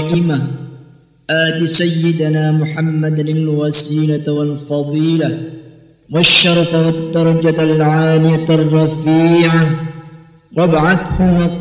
القائمة آت سيدنا محمد الوسيلة والفضيلة والشرف والدرجة العالية الرفيعة وابعثه